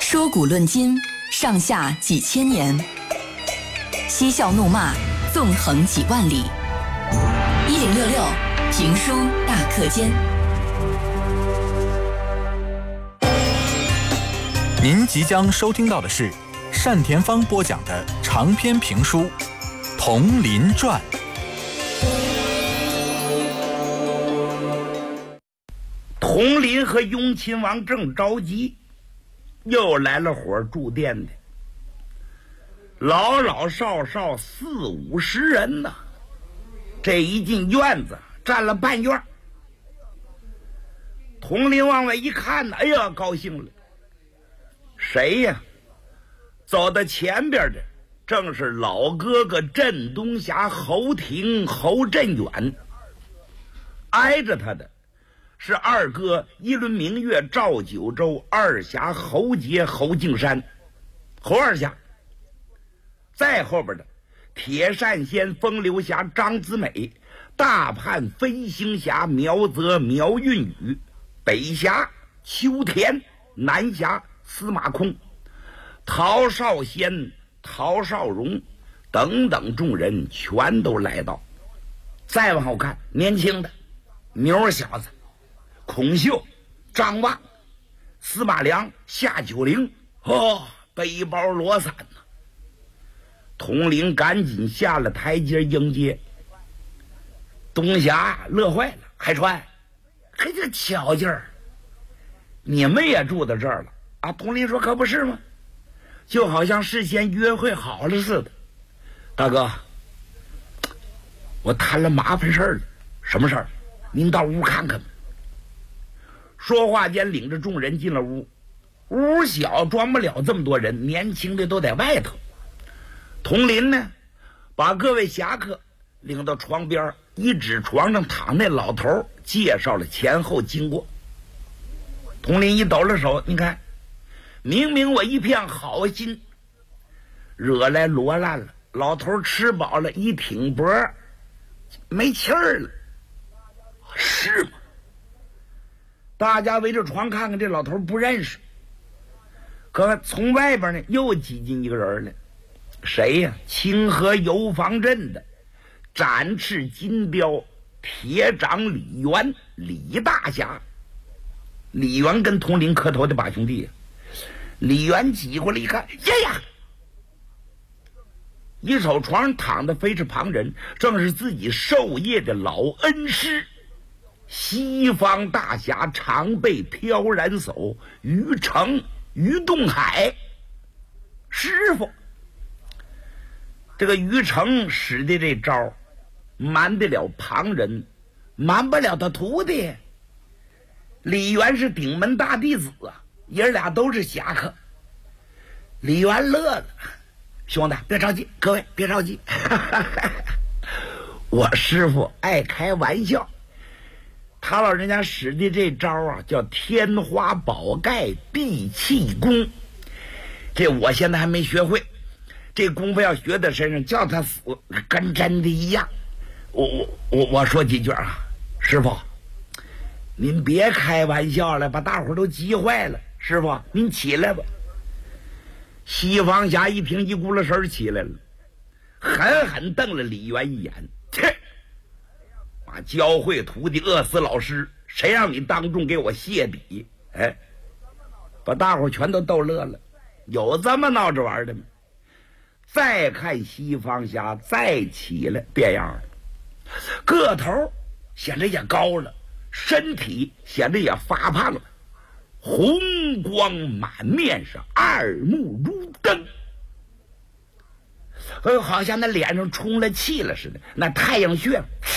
说古论今，上下几千年；嬉笑怒骂，纵横几万里。1066评书大课间。 您即将收听到的是单田芳播讲的长篇评书《铜林传》。 铜林和雍亲王正着急，又来了伙住店的，老老少少40-50人呢。这一进院子，占了半院。铜林往外一看呢，哎呀，高兴了。谁呀？走到前边的正是老哥哥镇东峡侯廷侯振远，挨着他的是二哥一轮明月赵九州二峡侯杰侯敬山侯二峡，再后边的铁扇仙风流侠张子美，大判飞行侠苗泽苗运宇，北峡秋田，南峡司马空，陶少先陶少荣等等众人全都来到。再往后看，年轻的牛小子孔秀、张望、司马良、夏九龄，背包罗伞呢。铜林赶紧下了台阶迎接。东峡乐坏了，海川，嘿，这巧劲儿，你们也住到这儿了啊？铜林说：“可不是吗？就好像事先约会好了似的。”大哥，我摊了麻烦事儿了。什么事儿？您到屋看看吧。说话间，领着众人进了屋。屋小，装不了这么多人，年轻的都在外头。铜林呢，把各位侠客领到床边，一指床上躺那老头，介绍了前后经过。铜林一抖了手，你看，明明我一片好心，惹来罗烂了。老头吃饱了，一挺脖，没气儿了，是吗？大家围着床看看，这老头不认识。可从外边呢，又挤进一个人来。谁呀？清河油坊镇的展翅金标铁掌李元，李大侠。李元跟铜林磕头的把兄弟呀。李元挤过来一看，呀，一手床上躺的非是旁人，正是自己授业的老恩师，西方大侠常备飘然叟于成于东海师傅。这个于成使的这招瞒得了旁人，瞒不了他徒弟。李元是顶门大弟子啊，爷俩都是侠客。李元乐了：“兄弟别着急，各位别着急，我师傅爱开玩笑。他老人家使的这招啊，叫天花宝盖地气功，这我现在还没学会，这功夫要学在身上，叫他死跟真的一样。我说几句啊，师傅您别开玩笑了，把大伙都急坏了。师傅您起来吧。”西方侠一听，一咕噜神起来了，狠狠瞪了李元一眼：“切！把教会徒弟饿死老师，谁让你当众给我泄底？”哎，把大伙全都逗乐了。有这么闹着玩的吗？再看西方侠再起来，变样了，个头显得也高了，身体显得也发胖了，红光满面，是二目如灯，好像那脸上充了气了似的，那太阳穴